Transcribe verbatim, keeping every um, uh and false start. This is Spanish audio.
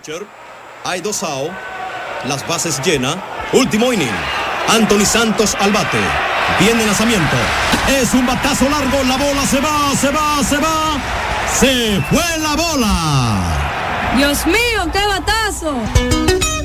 pitcher. Hay dos out. Las bases llenas. Último inning. Anthony Santos al bate. Viene el lanzamiento. Es un batazo largo. La bola se va, se va, se va. Se fue la bola. Dios mío, qué batazo.